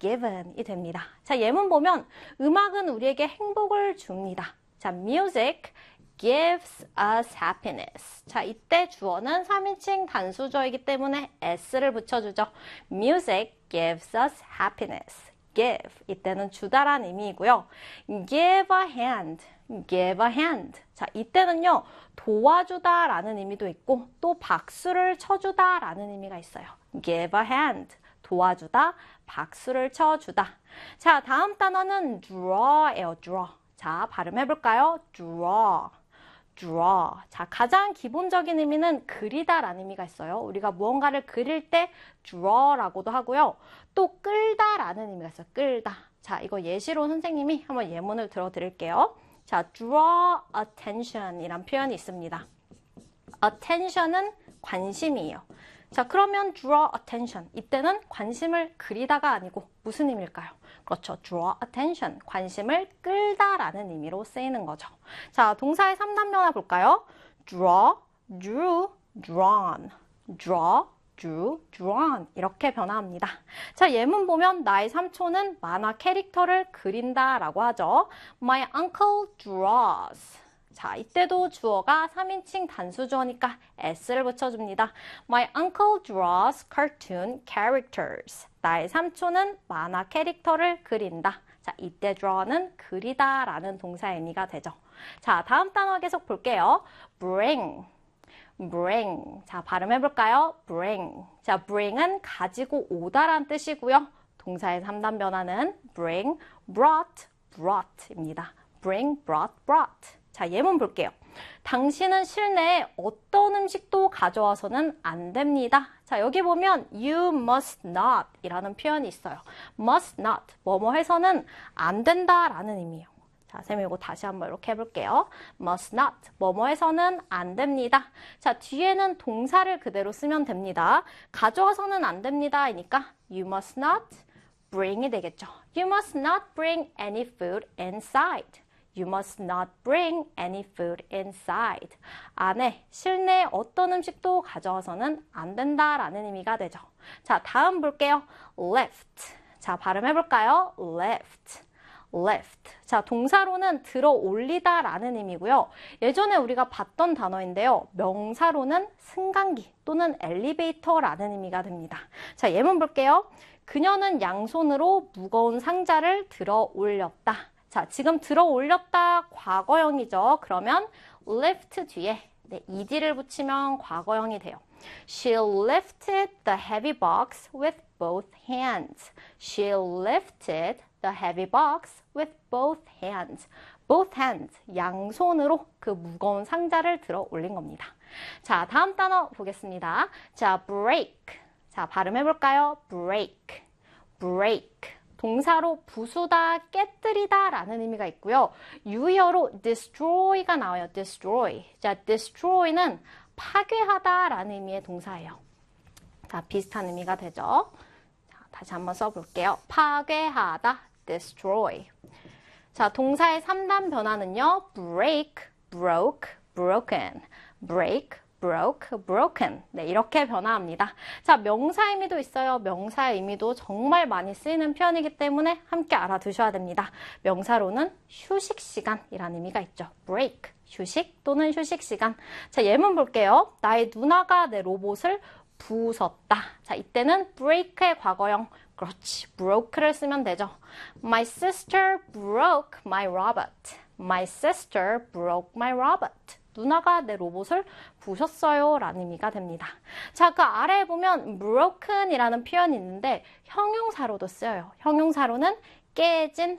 given이 됩니다. 자, 예문 보면 음악은 우리에게 행복을 줍니다. 자, music gives us happiness. 자, 이때 주어는 3인칭 단수조이기 때문에 s를 붙여주죠. music gives us happiness. give 이때는 주다란 의미이고요. give a hand. give a hand. 자, 이때는요. 도와주다 라는 의미도 있고 또 박수를 쳐주다 라는 의미가 있어요. give a hand. 도와주다, 박수를 쳐주다. 자, 다음 단어는 draw예요. draw. 자, 발음해볼까요? draw. draw. 자, 가장 기본적인 의미는 그리다 라는 의미가 있어요. 우리가 무언가를 그릴 때 draw라고도 하고요. 또 끌다 라는 의미가 있어요. 끌다. 자, 이거 예시로 선생님이 한번 예문을 들어드릴게요. 자, draw attention 이란 표현이 있습니다. attention은 관심이에요. 자, 그러면 draw attention. 이때는 관심을 그리다가 아니고 무슨 의미일까요? 그렇죠. draw attention. 관심을 끌다라는 의미로 쓰이는 거죠. 자, 동사의 3단 변화 볼까요? draw, drew, drawn. draw, drew, drawn. 이렇게 변화합니다. 자, 예문 보면 나의 삼촌은 만화 캐릭터를 그린다라고 하죠. My uncle draws. 자, 이때도 주어가 3인칭 단수주어니까 s를 붙여줍니다. My uncle draws cartoon characters. 나의 삼촌은 만화 캐릭터를 그린다. 자, 이때 draw는 그리다 라는 동사의 의미가 되죠. 자, 다음 단어 계속 볼게요. bring. bring. 자, 발음해볼까요? bring. 자, bring은 가지고 오다란 뜻이고요. 동사의 3단 변화는 bring, brought, brought입니다. bring, brought, brought. 자, 예문 볼게요. 당신은 실내에 어떤 음식도 가져와서는 안 됩니다. 자, 여기 보면 you must not 이라는 표현이 있어요. must not, 뭐뭐 해서는 안 된다 라는 의미예요. 자, 쌤이 이거 다시 한번 이렇게 해볼게요. must not, 뭐뭐 해서는 안 됩니다. 자, 뒤에는 동사를 그대로 쓰면 됩니다. 가져와서는 안 됩니다. 이니까 you must not bring이 되겠죠. You must not bring any food inside. You must not bring any food inside. 안에, 실내에 어떤 음식도 가져와서는 안 된다라는 의미가 되죠. 자, 다음 볼게요. left. 자, 발음해볼까요? left. left. 자, 동사로는 들어 올리다 라는 의미고요. 예전에 우리가 봤던 단어인데요. 명사로는 승강기 또는 엘리베이터라는 의미가 됩니다. 자, 예문 볼게요. 그녀는 양손으로 무거운 상자를 들어 올렸다. 자, 지금 들어 올렸다 과거형이죠. 그러면 lift 뒤에 ed를 붙이면 과거형이 돼요. She lifted the heavy box with both hands. She lifted the heavy box with both hands. Both hands, 양손으로 그 무거운 상자를 들어 올린 겁니다. 자, 다음 단어 보겠습니다. 자, break. 자, 발음해볼까요? break. break. 동사로 부수다, 깨뜨리다 라는 의미가 있고요. 유의어로 destroy가 나와요. destroy. 자, destroy는 파괴하다 라는 의미의 동사예요. 자, 비슷한 의미가 되죠. 자, 다시 한번 써볼게요. 파괴하다, destroy. 자, 동사의 3단 변화는요. break, broke, broken. break, broke, broken. 네, 이렇게 변화합니다. 자, 명사 의미도 있어요. 명사의 의미도 정말 많이 쓰이는 표현이기 때문에 함께 알아두셔야 됩니다. 명사로는 휴식 시간이라는 의미가 있죠. break, 휴식 또는 휴식 시간. 자, 예문 볼게요. 나의 누나가 내 로봇을 부쉈다. 자, 이때는 break의 과거형. 그렇지, broke를 쓰면 되죠. My sister broke my robot. My sister broke my robot. 누나가 내 로봇을 부셨어요 라는 의미가 됩니다. 자, 그 아래에 보면 broken 이라는 표현이 있는데 형용사로도 쓰여요. 형용사로는 깨진,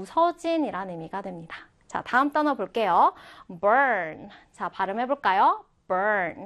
부서진 이라는 의미가 됩니다. 자, 다음 단어 볼게요. burn. 자, 발음해볼까요? burn.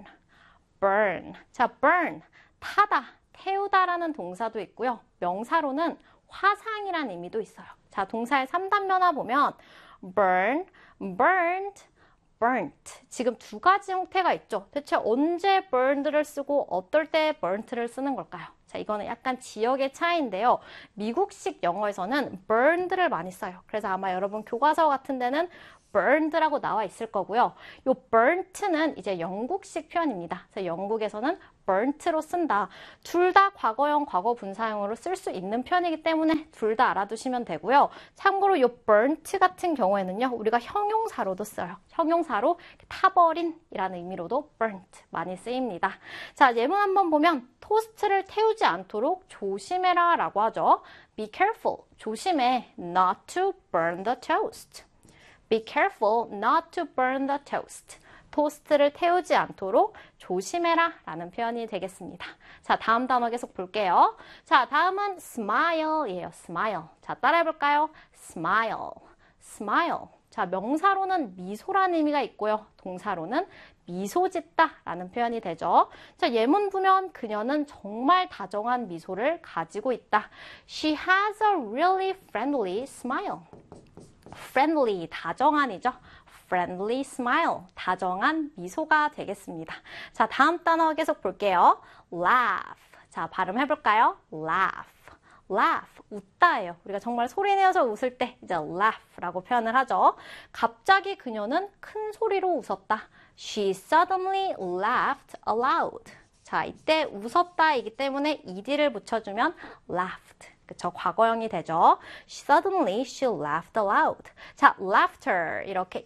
burn. 자, burn. 타다, 태우다라는 동사도 있고요. 명사로는 화상이라는 의미도 있어요. 자, 동사의 3단 변화 보면 burn, burned, burnt. 지금 두 가지 형태가 있죠. 대체 언제 burned를 쓰고 어떨 때 burnt를 쓰는 걸까요? 자, 이거는 약간 지역의 차이인데요. 미국식 영어에서는 burned를 많이 써요. 그래서 아마 여러분 교과서 같은 데는 burned라고 나와 있을 거고요. 요 burnt는 이제 영국식 표현입니다. 그래서 영국에서는 burnt로 쓴다. 둘 다 과거형, 과거 분사형으로 쓸 수 있는 표현이기 때문에 둘 다 알아두시면 되고요. 참고로 요 burnt 같은 경우에는요, 우리가 형용사로도 써요. 형용사로 타버린이라는 의미로도 burnt 많이 쓰입니다. 자, 예문 한번 보면 토스트를 태우지 않도록 조심해라 라고 하죠. Be careful. 조심해. Not to burn the toast. Be careful not to burn the toast. 토스트를 태우지 않도록 조심해라 라는 표현이 되겠습니다. 자, 다음 단어 계속 볼게요. 자, 다음은 smile이에요. smile. 자, 따라해볼까요? smile. smile. 자, 명사로는 미소라는 의미가 있고요. 동사로는 미소 짓다 라는 표현이 되죠. 자, 예문 보면 그녀는 정말 다정한 미소를 가지고 있다. She has a really friendly smile. friendly, 다정한이죠. friendly smile, 다정한 미소가 되겠습니다. 자, 다음 단어 계속 볼게요. laugh. 자, 발음해볼까요? laugh. laugh, 웃다예요. 우리가 정말 소리내어서 웃을 때 이제 laugh라고 표현을 하죠. 갑자기 그녀는 큰 소리로 웃었다. She suddenly laughed aloud. 자, 이때 웃었다이기 때문에 ed를 붙여주면 laughed. 그쵸, 과거형이 되죠. Suddenly she laughed aloud. 자, laughter 이렇게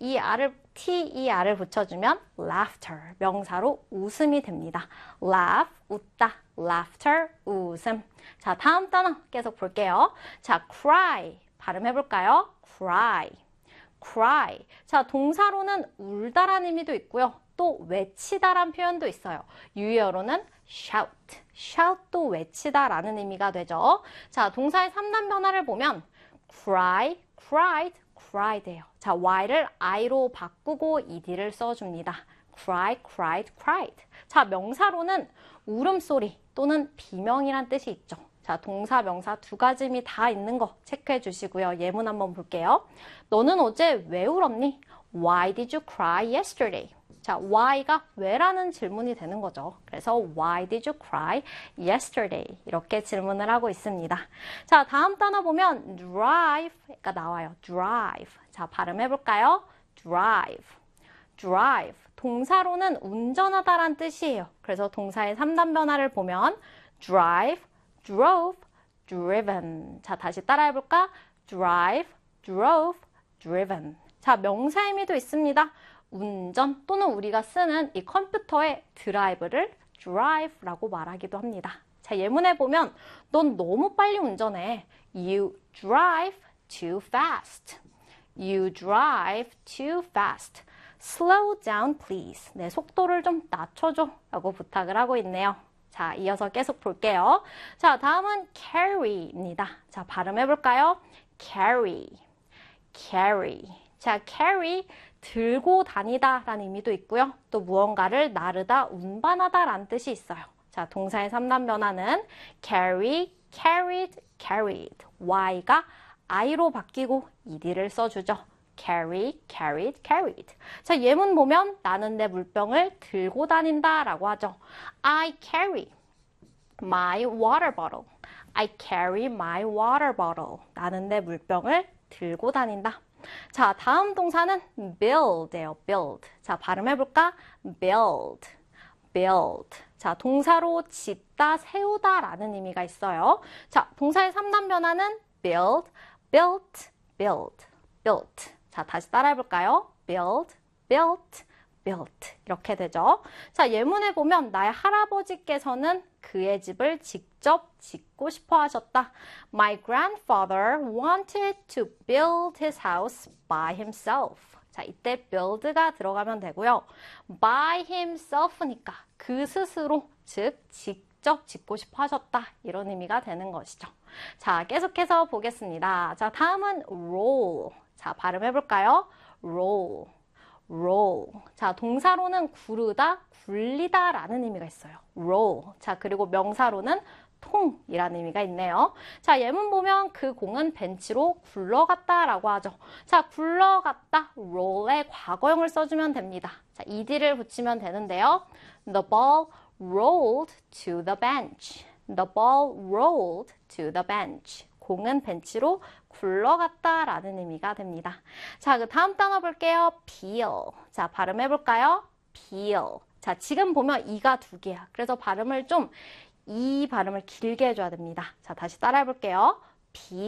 T-E-R을 붙여주면 laughter, 명사로 웃음이 됩니다. laugh, 웃다, laughter, 웃음. 자, 다음 단어 계속 볼게요. 자, cry, 발음해볼까요? cry, cry. 자, 동사로는 울다라는 의미도 있고요. 또 외치다란 표현도 있어요. 유의어로는 shout, shout도 외치다라는 의미가 되죠. 자, 동사의 3단 변화를 보면 cry, cried, cried예요. 자, y를 i로 바꾸고 ed를 써줍니다. cry, cried, cried. 자, 명사로는 울음소리 또는 비명이란 뜻이 있죠. 자, 동사, 명사 두 가지 의미 다 있는 거 체크해 주시고요. 예문 한번 볼게요. 너는 어제 왜 울었니? Why did you cry yesterday? 자, why가 왜라는 질문이 되는 거죠. 그래서 why did you cry yesterday? 이렇게 질문을 하고 있습니다. 자, 다음 단어 보면 drive가 나와요. drive. 자, 발음해볼까요? drive. drive. 동사로는 운전하다란 뜻이에요. 그래서 동사의 3단 변화를 보면 drive, drove, driven. 자, 다시 따라해볼까? drive, drove, driven. 자, 명사 의미도 있습니다. 운전 또는 우리가 쓰는 이 컴퓨터의 드라이브를 drive라고 말하기도 합니다. 자, 예문에 보면 넌 너무 빨리 운전해. You drive too fast. You drive too fast. Slow down please. 네, 속도를 좀 낮춰줘 라고 부탁을 하고 있네요. 자, 이어서 계속 볼게요. 자, 다음은 carry입니다. 자, 발음해볼까요? carry, carry. 자, carry, 들고 다니다 라는 의미도 있고요. 또 무언가를 나르다, 운반하다 라는 뜻이 있어요. 자, 동사의 3단 변화는 carry, carried, carried. y가 i로 바뀌고 ed를 써주죠. carry, carried, carried. 자, 예문 보면 나는 내 물병을 들고 다닌다 라고 하죠. I carry my water bottle. I carry my water bottle. 나는 내 물병을 들고 다닌다. 자, 다음 동사는 build예요. build. 자, 발음해볼까? build, build. 자, 동사로 짓다, 세우다 라는 의미가 있어요. 자, 동사의 3단 변화는 build, built, build, built. 자, 다시 따라해볼까요? build, built, built. 이렇게 되죠. 자, 예문에 보면 나의 할아버지께서는 그의 집을 직접 짓고 싶어 하셨다. My grandfather wanted to build his house by himself. 자, 이때 build가 들어가면 되고요. by himself니까 그 스스로, 즉 직접 짓고 싶어 하셨다. 이런 의미가 되는 것이죠. 자, 계속해서 보겠습니다. 자, 다음은 roll. 자, 발음해볼까요? roll. roll. 자, 동사로는 구르다, 굴리다 라는 의미가 있어요. roll. 자, 그리고 명사로는 통이라는 의미가 있네요. 자, 예문 보면 그 공은 벤치로 굴러갔다 라고 하죠. 자, 굴러갔다, roll의 과거형을 써주면 됩니다. 자, ed를 붙이면 되는데요. The ball rolled to the bench. The ball rolled to the bench. 공은 벤치로 굴러갔다 라는 의미가 됩니다. 자, 그 다음 단어 볼게요. peel. 자, 발음해볼까요? peel. 자, 지금 보면 이가 두 개야. 그래서 발음을 이 발음을 길게 해줘야 됩니다. 자, 다시 따라해볼게요. peel.